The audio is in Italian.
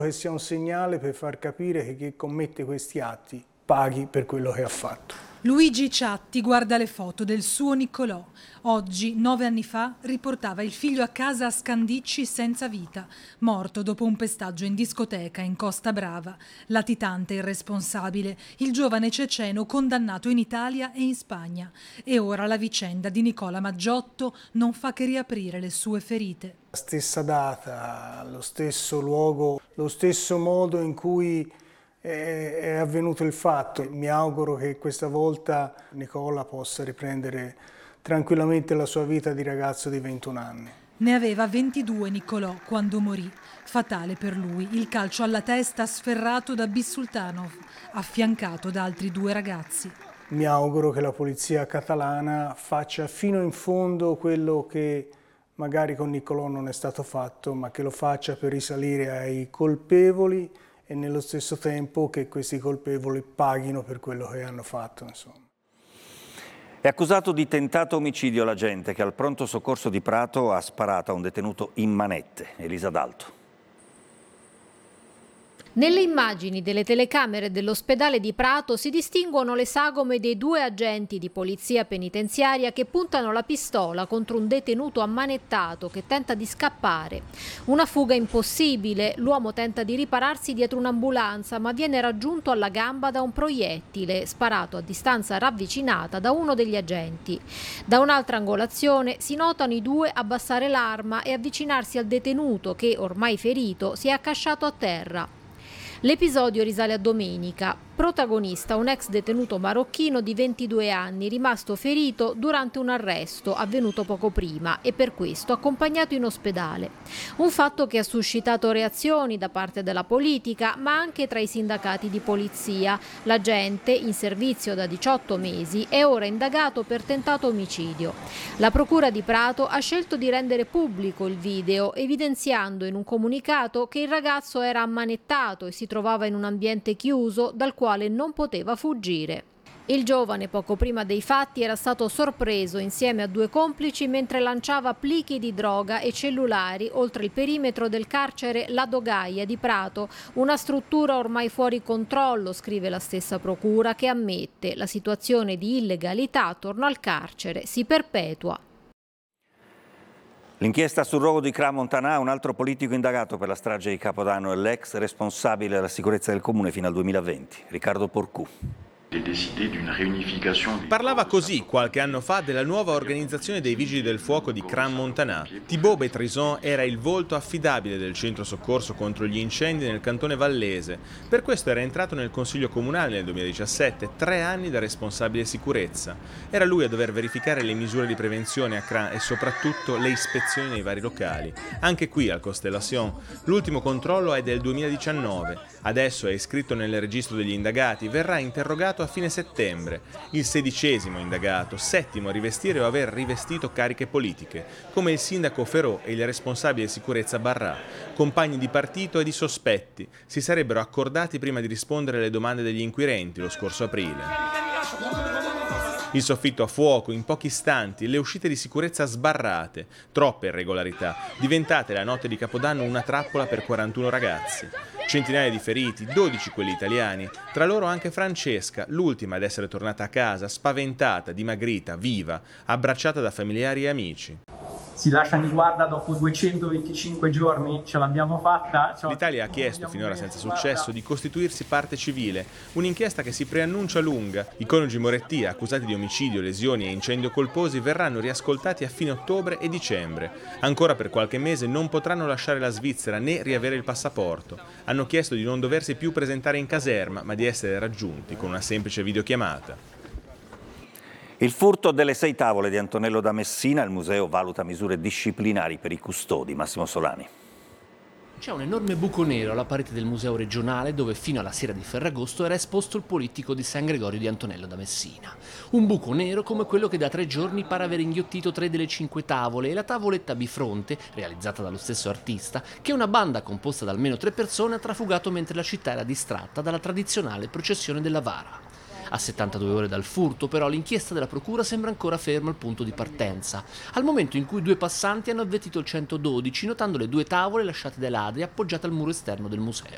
Che sia un segnale per far capire che chi commette questi atti paghi per quello che ha fatto. Luigi Ciatti guarda le foto del suo Niccolò. Oggi, 9 anni fa, riportava il figlio a casa a Scandicci senza vita, morto dopo un pestaggio in discoteca in Costa Brava. Latitante e irresponsabile, il giovane ceceno condannato in Italia e in Spagna. E ora la vicenda di Nicola Maggiotto non fa che riaprire le sue ferite. La stessa data, lo stesso luogo, lo stesso modo in cui è avvenuto il fatto. Mi auguro che questa volta Nicola possa riprendere tranquillamente la sua vita di ragazzo di 21 anni. Ne aveva 22 Niccolò quando morì. Fatale per lui il calcio alla testa sferrato da Bisultanov, affiancato da altri 2 ragazzi. Mi auguro che la polizia catalana faccia fino in fondo quello che magari con Niccolò non è stato fatto, ma che lo faccia per risalire ai colpevoli e nello stesso tempo che questi colpevoli paghino per quello che hanno fatto, insomma. È accusato di tentato omicidio l'agente che al pronto soccorso di Prato ha sparato a un detenuto in manette. Elisa D'Alto. Nelle immagini delle telecamere dell'ospedale di Prato si distinguono le sagome dei 2 agenti di polizia penitenziaria che puntano la pistola contro un detenuto ammanettato che tenta di scappare. Una fuga impossibile, l'uomo tenta di ripararsi dietro un'ambulanza ma viene raggiunto alla gamba da un proiettile sparato a distanza ravvicinata da uno degli agenti. Da un'altra angolazione si notano i 2 abbassare l'arma e avvicinarsi al detenuto che, ormai ferito, si è accasciato a terra. L'episodio risale a domenica. Protagonista un ex detenuto marocchino di 22 anni rimasto ferito durante un arresto avvenuto poco prima e per questo accompagnato in ospedale. Un fatto che ha suscitato reazioni da parte della politica ma anche tra i sindacati di polizia. L'agente, in servizio da 18 mesi, è ora indagato per tentato omicidio. La procura di Prato ha scelto di rendere pubblico il video, evidenziando in un comunicato che il ragazzo era ammanettato e si trovava in un ambiente chiuso dal quale non poteva fuggire. Il giovane, poco prima dei fatti, era stato sorpreso insieme a 2 complici mentre lanciava plichi di droga e cellulari oltre il perimetro del carcere La Dogaia di Prato, una struttura ormai fuori controllo, scrive la stessa procura, che ammette la situazione di illegalità attorno al carcere si perpetua. L'inchiesta sul rogo di Crans-Montana, un altro politico indagato per la strage di Capodanno e l'ex responsabile della sicurezza del comune fino al 2020, Riccardo Porcu. Parlava così qualche anno fa della nuova organizzazione dei Vigili del Fuoco di Crans-Montana. Thibaut Bétrison era il volto affidabile del centro soccorso contro gli incendi nel cantone vallese. Per questo era entrato nel consiglio comunale nel 2017, 3 anni da responsabile sicurezza. Era lui a dover verificare le misure di prevenzione a Crans e soprattutto le ispezioni nei vari locali. Anche qui al Constellation. L'ultimo controllo è del 2019. Adesso è iscritto nel registro degli indagati, verrà interrogato a fine settembre, il 16° indagato, 7° a rivestire o aver rivestito cariche politiche, come il sindaco Ferrò e il responsabile sicurezza Barrà, compagni di partito e di sospetti, si sarebbero accordati prima di rispondere alle domande degli inquirenti lo scorso aprile. Il soffitto a fuoco in pochi istanti, le uscite di sicurezza sbarrate, troppe irregolarità, diventate la notte di Capodanno una trappola per 41 ragazzi. Centinaia di feriti, 12 quelli italiani, tra loro anche Francesca, l'ultima ad essere tornata a casa, spaventata, dimagrita, viva, abbracciata da familiari e amici. Si lascia in guardia dopo 225 giorni, ce l'abbiamo fatta. L'Italia ha chiesto, finora senza successo, di costituirsi parte civile, un'inchiesta che si preannuncia lunga. I coniugi Moretti, accusati di omicidio, lesioni e incendio colposi, verranno riascoltati a fine ottobre e dicembre. Ancora per qualche mese non potranno lasciare la Svizzera né riavere il passaporto. Hanno chiesto di non doversi più presentare in caserma, ma di essere raggiunti con una semplice videochiamata. Il furto delle 6 tavole di Antonello da Messina, il museo valuta misure disciplinari per i custodi. Massimo Solani. C'è un enorme buco nero alla parete del museo regionale dove fino alla sera di Ferragosto era esposto il polittico di San Gregorio di Antonello da Messina. Un buco nero come quello che da 3 giorni pare aver inghiottito 3 delle 5 tavole e la tavoletta bifronte, realizzata dallo stesso artista, che una banda composta da almeno 3 persone ha trafugato mentre la città era distratta dalla tradizionale processione della Vara. A 72 ore dal furto, però, l'inchiesta della procura sembra ancora ferma al punto di partenza, al momento in cui 2 passanti hanno avvertito il 112, notando le 2 tavole lasciate dai ladri appoggiate al muro esterno del museo.